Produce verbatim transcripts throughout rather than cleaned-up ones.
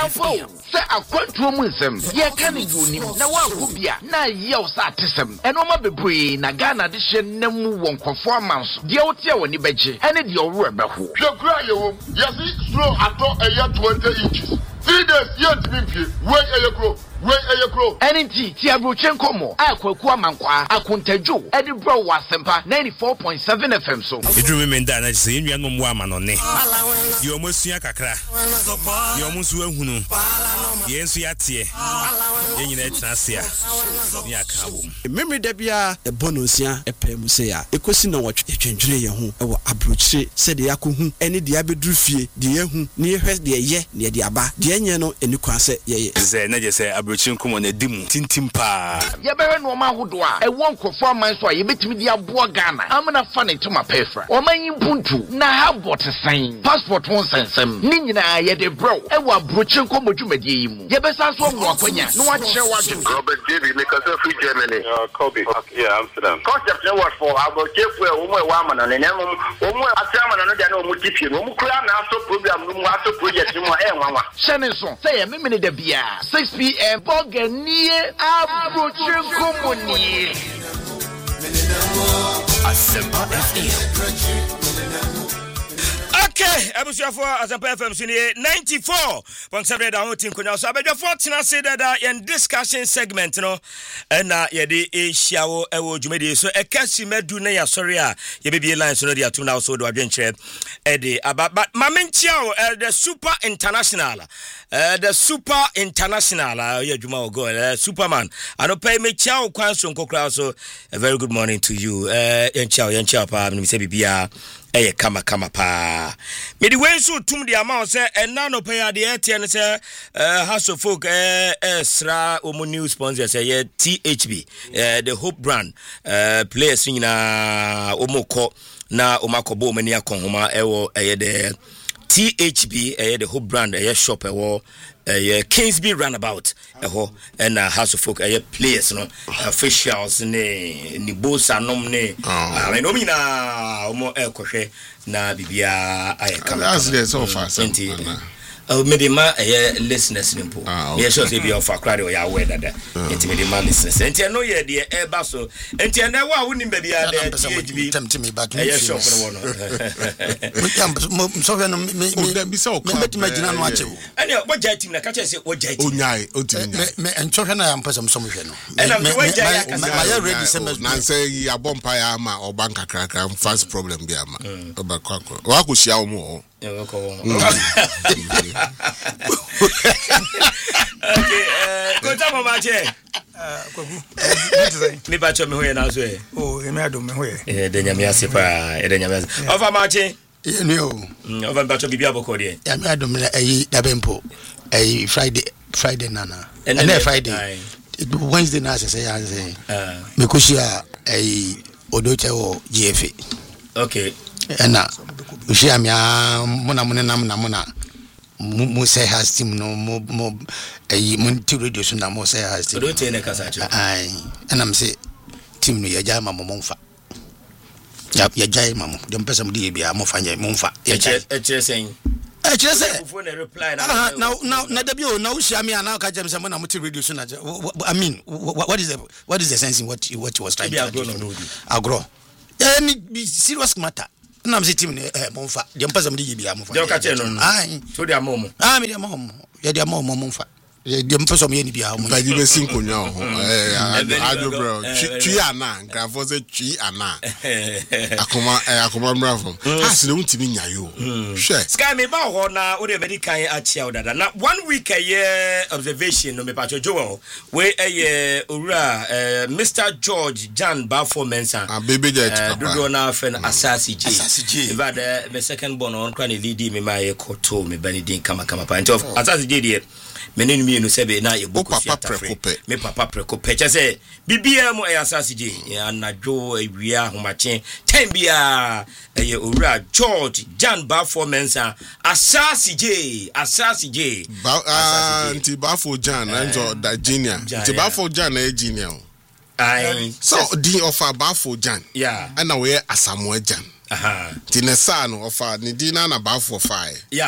Campo, say a quantum ye can you na wa kubia na ye sa tisem enoma bebre na Ghana de hye nemu won performance de otia woni beje ene de owura beho hwe kura ye wo yesi slow ato eye twenty inches three days yet me wey eye kro wey eye kro enti ti abrochen komo akwaku amankwa akontadwo edi bro wasempa ninety-four point seven F M so edru me nda na se enua nom wa manone ye omosua kakra ye omusu ahunu ye nsu yate ye nyina etrasia ni akawo memory da bia e bonosia e pemu se ya ekosi na wotwe twendwere ye ho e wo abrochire se de yakohu ene de abedru fie de yehu ne yehwe de ye ne de aba de enye no eni kwa se ye ze na je se abrochire komo na dimu tintim pa ye bewe no ma hodo a e won kofo man so a ye betimi de abo Ghana amna fa ne tuma pefra o man yimpuntu na habot san passport won sensem ni nyina ye de bro e wo abrochire komo dwumadie yi mu ye besa so mo akwanya no wa kire wa dwum Robert David make us free Germany uh Kobe okay, yeah Amsterdam concept no what for abrochire fu e wo mo e wa mana ne nemu wo mo atiama na no de na wo mo tipie wo mo kura na aso program no mo aso project no e nwanwa shene so say ye memene da bia six p m Boganier abrochire komo ni Asempa F M. Okay, Abusuafo Asempa F M sini ninety-four point seven da hotin konya so abedwafo tena se da yen discussion segment no na ye de ehia wo ewo dwumedi so ekasi madu na ya sorry a ye bebie line so no de atum na so do adwenkyere e de ababa mamentia o the super international uh, the super international uh, yeah Juma Ogo uh, Superman ano pay me chao kwan so nkokra so a very good morning to you uh yen chao yen chao pa me say bibia eh kama kama pa me di wen so tum di amount say enna no pay ade etian say uh haso folk eh esra omo new sponsor say yeah T H B uh, the Hope brand uh players nyina omo ko na omakobo mani akonhoma ewo eh de T H B eh the Hope brand eh shop ewo eh Kingsby Runabout eho and uh, House of Folk eh players no officials ne ni bossa nom ne I mean omina omo e kohwe na bibia ayeka that's the so far oh maybe ma eh listeners nimpo me sure say be of akrade or ya aware that it me ma listeners enti no ye de e ba so enti na wa woni ba bia de T H B tempt me back eh shop no one so no me me be so me bet imagine no ache ani wo jai team na ka che say wo jai team onyai o team me me enchohwe na am person some hwe no and me wo jai ya ka my ready say me na say ya bompa ya ma oban kakra kakra fast problem bi ama oba kwakwa wa ko hia wo mo yeah ko okay eh ko ta mama che kwagu me ba cho me hoye na so e oh e me adom me hoye eh de nyame ase pa e de nyame ase ofa ma che e no ofa ba cho bibia boko de ya me adom na ayi da bempo ayi Friday Friday nana and then Friday Wednesday na say ya say ah me ko shia ayi odoche wo G F A okay ena ushia mia muna muna na muna muna mu say has team no mo mo eh mun ti radio so na mo say has team do te ne kasa cho ai ena me say team no ya jama mo mfa ya ya jai mamo dem pesa mu di bia mo fanya mo mfa ya che e che sen e che se phone reply na na na na da bio na ushia mia na ka jam say mo na mo ti radio so na I mean what is the what is the sense in what what was trying to do agro any serious matter na mse team ne eh monfa de mpasa mde yibia monfa de ka che no ai so de amomo ah me de amomo ye de amomo monfa de mpasa mo ye ni bia mo ba di be sinkonya ho eh ajo bro twi ana grafo se twi ana akoma akoma mrafo has le untimi nyayo hwe sky me ba ho na o de medical achia odada na one week a year observation no me pa jowo we eh owura Mister George Jan Bafo Mensa ah baby jet papa do na fen asasi J asasi J but the second born on kwa ni lead me ma ye koto me benedin kama kama pa of asasi J die menenu mi no sebe na ye boku fiata me papa prekope che se bibia mo e asasi J anadwo awia homache ten bia e owura George Jan Bafo Mensa asasi J asasi J anti Bafo Jan and da junior anti Bafo Jan e junior ai so di offer Bafo Jan yeah and na we Asamoah Jan aha ti ne sa no offer ni di na na Bafo fire yeah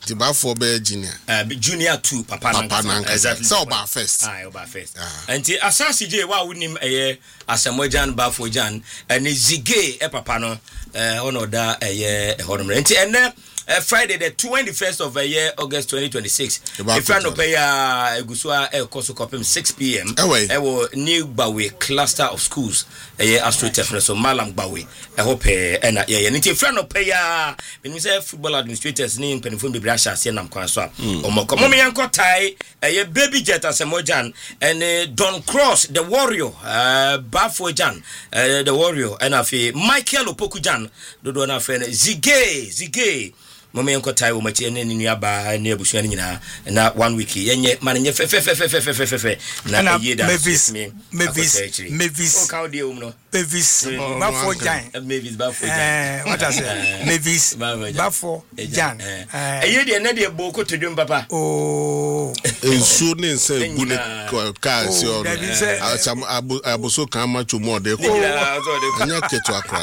The Bafo be junior. Uh, junior two, Papa Papa exactly. So Oba first. Ah, Oba first. And the Asasi J, wa unim a Asamojan Bafo Jan, and Zige, a Papa no, uh, ono da a year, a honor. And then uh, Friday, the twenty-first of a year, August twenty twenty-six. If you no pay a Gusua, a Koso Copim, six p.m. Away. I will New Bawe cluster of schools, a year Astro Tefna, so Malam Bawe. I hope and a year. And if you no pay a when we say football administrators name Penifun Bibrasha, Sienam Kwanswa, or Mokomomi Yanko Tai, a baby jet as a Mojan, and uh, Don Cross, the warrior, uh, Bafo Jan, uh, the warrior, and a fee Michael Opokujan, the donor friend Zige, Zige. Mama yanko tai wo machi ene ninu aba na abusua nyina na one week yenye manenye fe fe fe fe fe fe fe fe na yeda Mavis Mavis Mavis o ka odi um no Mavis Bafo Jan Mavis Bafo Jan eh what I say Mavis Bafo Jan eh ye de na de bo ko todum papa oh ensu ne nse gune ka si o asam aboso kan ma chumo de ko anya ketu akra.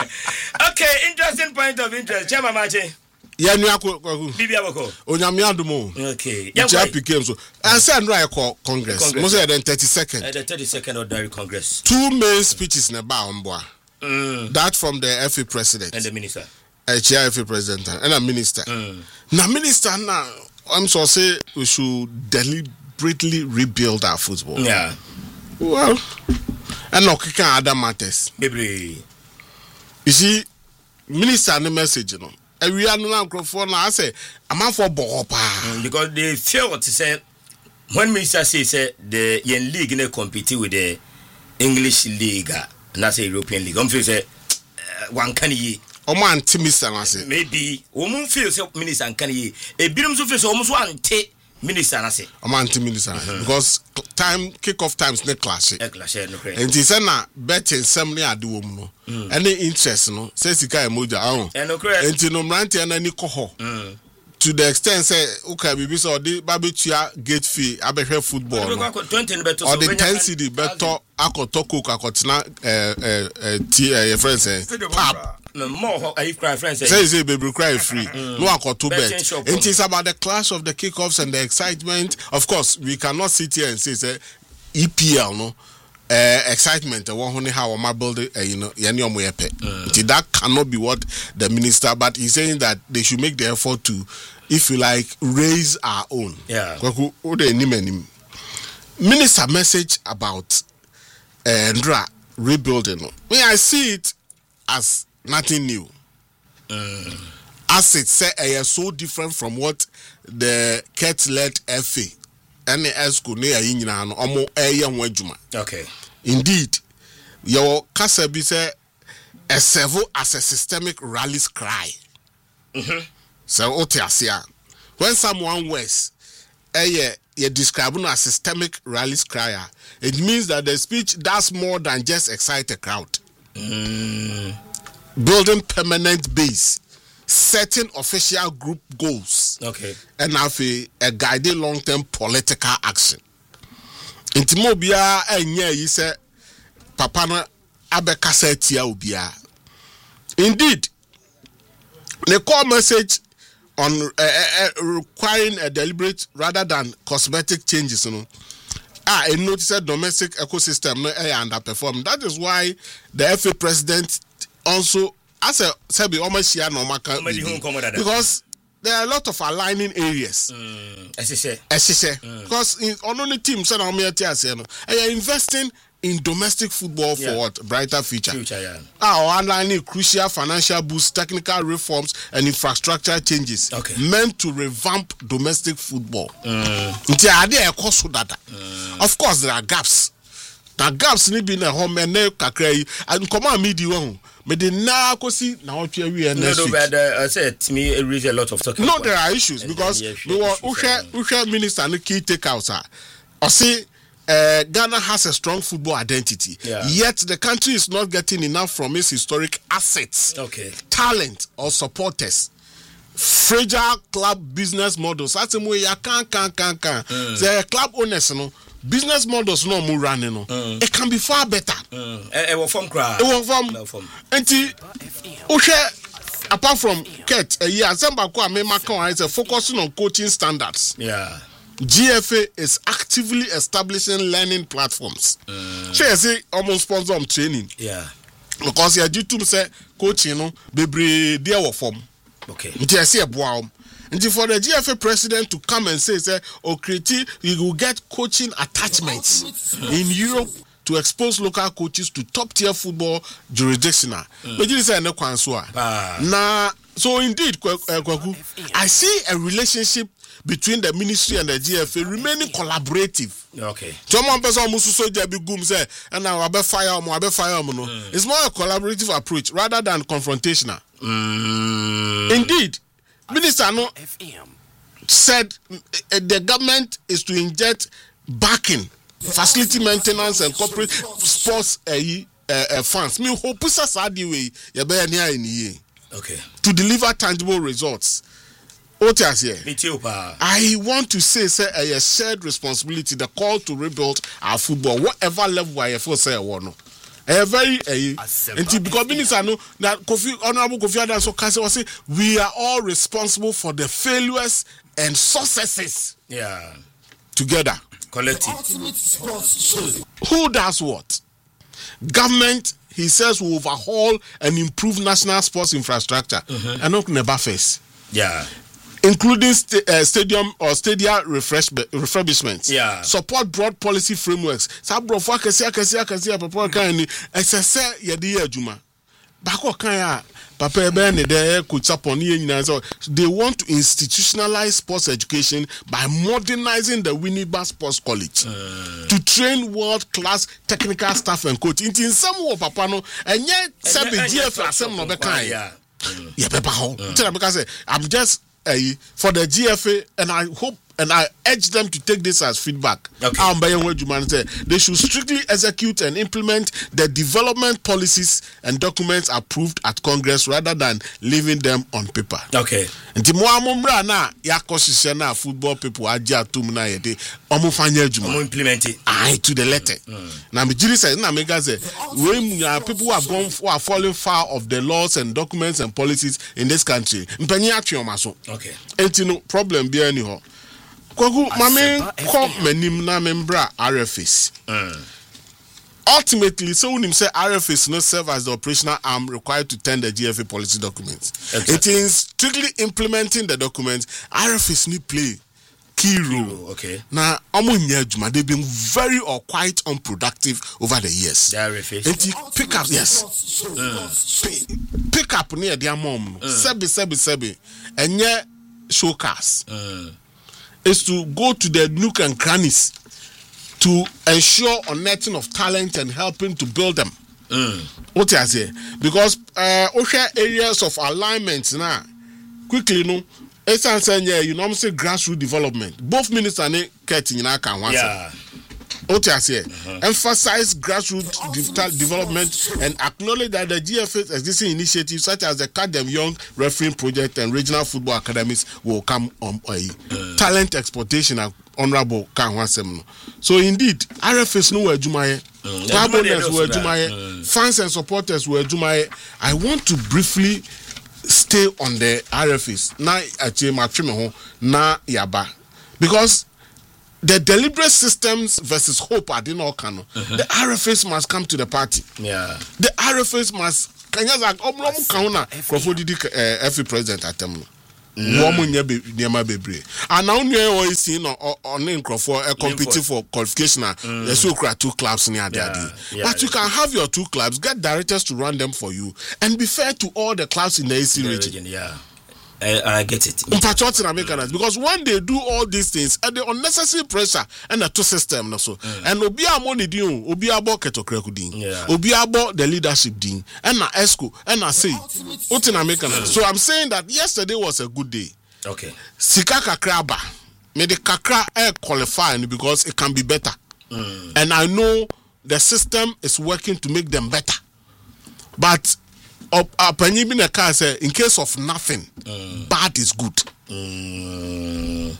Okay, interesting point of interest chama mache ya nu akọ bibia boko onyame adumo okay ya pikem so ansa nra ekọ congress mo say the thirty-second the thirty-second ordinary congress two main speeches na ba omboa that from the F A president and the minister a chair F A president and a minister mm. na minister na I'm so say we should deliberately rebuild our football. Yeah, well and no can other matters baby. You see minister the message you know we are no microphone now. I say, I'm out for Bopa because they feel to say when minister say say the yen league ne compete with the English league and that's a European league. I'm feel say one can ye. O man minister na say maybe o mun feel say minister can ye. E binom so feel say almost one te minister na say. O man minister because time kick off times ne clash. E clash no credit. And he say na betting some ne ade wo mu no. Any interest no say sika emoja ahun. E no credit. Enti no mrante na ni ko ho. To the extent say uka bibi so the babetua gate fee abehwe football no. twenty beto or the ten cedi beto akoto cook akotena eh eh eh ti eh friend say pap no more I cry friend say say say baby cry free no akoto bet. It is about the clash of the kickoffs and the excitement. Of course we cannot sit here and say say E P L no uh, excitement uh, one how my build uh, you know mm. That cannot be what the minister, but he's saying that they should make the effort to, if you like, raise our own. Yeah. Minister message about uh, rebuilding. When I see it as nothing new. Mm. As it said, uh, so different from what the Kurt-led F A and the school near Yinan almost a young wajuma. Okay. Indeed, your Kasabi say a servo as a systemic rallies cry. Mm-hmm. So, Otiasia, when someone wears a you describe as systemic rallies cry, it means that the speech does more than just excite a crowd. Mm. Building permanent base, setting official group goals, okay, and have a, a guiding long-term political action. Intimobia enye yi se papa no abekasa atia obia. Indeed, the core message on uh, uh, requiring a deliberate rather than cosmetic changes, you know. Ah, a noticed domestic ecosystem no uh, underperform. That is why the F A president also, as a sabi almost share no because there are a lot of aligning areas. Mm, as you say, as you say, because in on only team said I'm here to say no, and you're investing in domestic football for yeah. what brighter future. Future, yeah. Ah, outlining crucial financial boosts, technical reforms, and infrastructure changes okay. meant to revamp domestic football. Mm. Mm. Of course, there are gaps. The gaps need be in a home and ne kakray and come on midi one. But the now kosi na what we are next week. I said to me it raised a lot of talking. No, there are issues because we were Usha Usha minister and key takeouts are. I say uh, Ghana has a strong football identity. Yeah. Yet the country is not getting enough from its historic assets, okay, talent or supporters. Fragile club business models. That's the way you can can can can. The club owners, you know. Business models no more running no. Mm. It can be far better. Mm. E, e will form cry. It will form. form. Enti, Oshe apart from Kurt, a year, Zambako and Memaka is focusing on coaching standards. Yeah. G F A is actively establishing learning platforms. Mm. She say almost sponsor on training. Yeah. Because you do to say coaching, no, be there or form. Okay. I see a wow. And for the G F A president to come and say, say, oh, Kriti, you will get coaching attachments in Europe to expose local coaches to top tier football jurisdictional. But you say no kwanswa. Now, so indeed, I see a relationship between the ministry and the G F A remaining collaborative. Okay. Someone person musu soja bi gum say, and now abe fire mo, abe fire mo no. It's more a collaborative approach rather than confrontational. Mm. Indeed, Minister no said uh, the government is to inject backing, facility maintenance, and corporate sports uh, uh, uh, funds. Me hope sa sadi way ya be nia eniye. Okay. To deliver tangible results. I want to say, say a shared responsibility, the call to rebuild our football, whatever level I feel say one. A very a and because minister know that Kofi Honorable Kofi Adams so say we are all responsible for the failures and successes. Yeah. Together. Collective. Who does what? Government, he says, will overhaul and improve national sports infrastructure. Mm-hmm. And not never face. Yeah. Including st- uh, stadium or stadia refresh- refurbishments. Yeah. Support broad policy frameworks. Sabro for kesi kesi kesi papa kan ni esese ye de adwuma. Bako kan ya papa ebe ne de coach upon ye nyina so they want to institutionalize sports education by modernizing the Winneba Sports College uh, to train world class technical staff and coach. In some wo papa no enye se be G F asem no be kan ya. Yeah, papa ho. Because I'm just Uh, for the G F A, and I hope and I urge them to take this as feedback. Okay. They should strictly execute and implement the development policies and documents approved at Congress rather than leaving them on paper. Okay. And na yakosise na football people aja tum na yede omo fanya adwuma. Omo implement it. Aye, to the letter. Na me jiri say na mega say when people who have gone who are falling far of the laws and documents and policies in this country. Mpanyi atwe so. Okay. Enti no problem bi ani ho. Kwagu mame kom manim na membra R F S. Mm. Ultimately, so when him say R F S no serve as the operational arm required to tender G F A policy documents. Exactly. It is strictly implementing the documents. R F S need play key role. Okay. Now, they've been very or quite unproductive over the years. The R F S. And pick up, yes. Mm. Pick up near their mom. Sebi, sebi, sebi. And yeah, showcase. Mm. Is to go to the nook and crannies to ensure unnetting of talent and helping to build them. Mm. What I say? Because uh, okay, areas of alignment now, quickly, no, it's saying yeah, you know, I'm saying grassroots development. Both ministers are getting in our country. Yeah. What I say? Uh-huh. Emphasize grassroots de- development and acknowledge that the G F A's existing initiatives such as the Kadem Young Refereeing Project and regional football academies will come on uh, uh, talent exportation and honorable Kanwasem. So indeed, R F S no were Jumaye, Paboners were Jumaye, fans and supporters were Jumaye. I want to briefly stay on the R F S. Na ache matrimeho na yaba because the deliberate systems versus hope are the no can. The R F S must come to the party. Yeah. The R F S must Kenya like Obromu Kauna Kofodi every president at them. Woman near baby. And now you always seen on name for a competing for qualification. There's so two clubs near there. But you can have your two clubs, get directors to run them for you, and be fair to all the clubs in the A C region. Yeah. I, I get it. Because when they do all these things, and the unnecessary pressure and the two system also, mm. and Obia money din, Obia bo ketokreku din, Obia bo the leadership din, and na esco, and na say, what in American? So I'm saying that yesterday was a good day. Okay. Sika kakraba, may the kakra air qualify because it can be better, mm. and I know the system is working to make them better, but. Up, up, and even a car say, in case of nothing, mm. bad is good. Mm.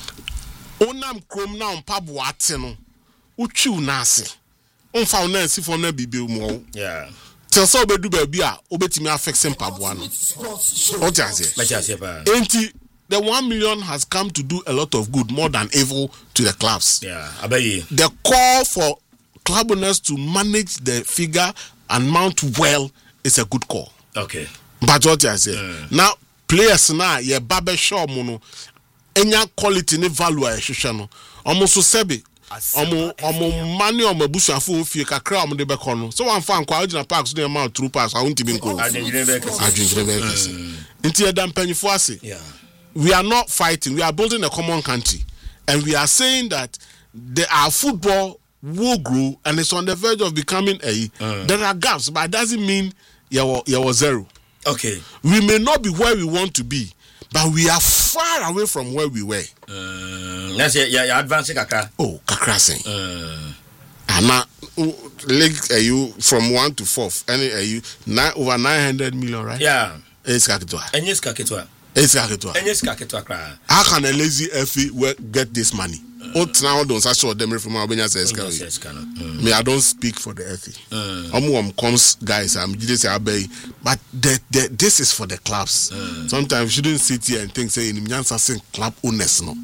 Onam krom na umpa buate no, uchi unase. Unfa unensi for na bibi umo. Yeah. Tell so be do baby a obetimi affect mpaboa no. What you say? Enti the one million has come to do a lot of good, more than evil to the clubs. Yeah, abayi. The call for club owners to manage the figure and mount well is a good call. Okay. But what you say? Mm. Now players now ye barber shop mono enya quality ne value a hwehwe no. Omo so sebi omo omo mani omo busuafo ofie kakra omo de beko no. So one fan kwa original parks no amount through pass I won't be go. Adwendwene be kese. Adwendwene be kese. Nti e dan panyifo ase. Yeah. We are not fighting. We are building a common country. And we are saying that the, our football will grow and it's on the verge of becoming a. Uh. There are gaps, but it doesn't mean you're, you're zero. Okay. We may not be where we want to be, but we are far away from where we were. Uh, that's it. Yeah, yeah, advancing kakra. Oh, kakra saying. Uh. And now, league uh, you from one to fourth, and uh, you nine, over nine hundred million, right? Yeah. It's kakitwa. And yes, kakitwa. How can a lazy F A get this money? What now don't show them from Albania says me I don't speak for the F A. I'm um, comes guys I'm just but the, the, this is for the clubs. Mm. Sometimes you shouldn't sit here and think say in Nyansa club owners no.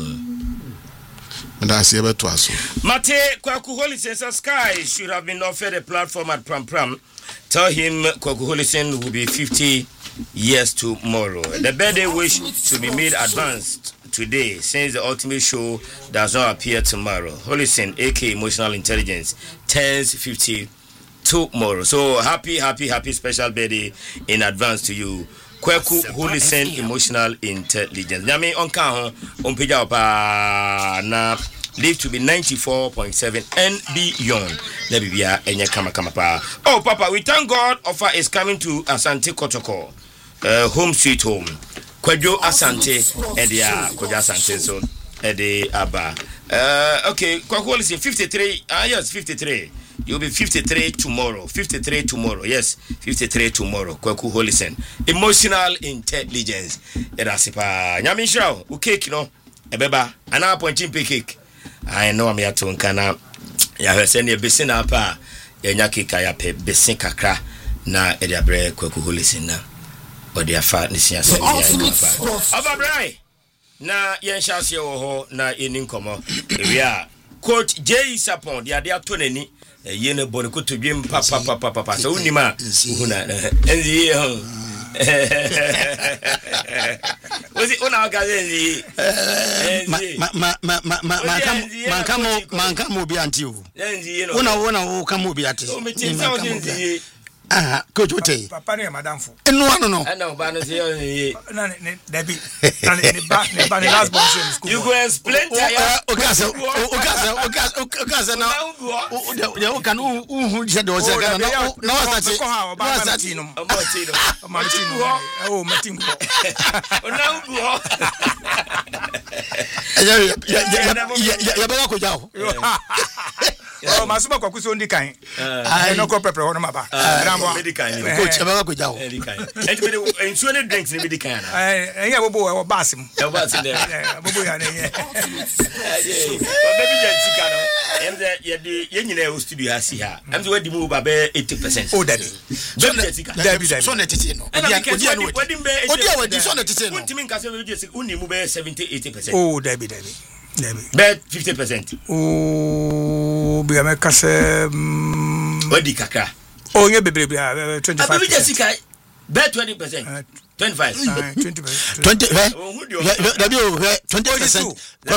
And I say about to us. Mate Kwaku Holisen Sky should have been offered a platform at Pram Pram. Tell him Kwaku Holisen will be fifty years tomorrow. The birthday wish should be made advanced today since the ultimate show does not appear tomorrow. Holisen, aka Emotional Intelligence, turns fifty tomorrow. So happy, happy, happy special birthday in advance to you. Kwaku Holisen, Emotional Intelligence. Nyame onka ho onpeja opa na live to be ninety-four point seven and beyond. Nebibia enye kama kama pa. Oh Papa, we thank God offer is coming to Asante Kotoko. Uh, home sweet home. Kwadwo Asante edia Kwadwo Asante so edi aba. Uh, okay, Kwaku is fifty-three. Ah yes, fifty-three. You'll be fifty-three tomorrow. fifty-three tomorrow. Yes, fifty-three tomorrow. Kwaku Holisen. Emotional Intelligence. Erasipa. Nyami shao. U cake no. Ebeba. Ana pointing pe cake. I know I'm here to nkana. Ya hwese ne besi na pa. Ya nya cake ya pe besi kakra na ediabre Kwaku Holisen na. Odi afa ni sia se ya afa. Ababrai. Na yen shase wo ho na eni nkomo. Ewia Coach J Sapon dia dia to nani yene bone ko to dwim papa papa papa so unima uhuna enzi ho Ozi una gazenzi ma ma ma ma ma man kamo man kamo bi anti o enzi no una una o kamo bi ati o metin sa o enzi ah Coach Ote papa ne madam fo enu ano no ana ba no se o na ne Debbie na ne ba ne ba ne last born school you go explain to ya o ka se o ka se o ka o ka se na o kan u je do se kan na na wasati na wasati no o matino o matino o matino o na ugo ya ya ya ya ba ko jawo oh masuma Kwaku so ndi kan ai no ko prepare ho no maba medical ni Coach eba ko jawo medical enti be ensuo ne drinks ni medical na eh eh bobo e basim e basim de bobo ya ne ye o baby jantika no em de ye de ye nyina e studio ha si ha em de wadi mu ba be eighty percent o daddy baby jantika David so na tete no odi odi odi odi odi so na tete no untimi nka se baby jantika uni mu be seventy eighty percent oh David David David bet fifty percent oh bi ameka se odi kakra oh nye bebre bia twenty-five baby jantika bet twenty percent twenty-five twenty percent twenty eh dabi o twenty percent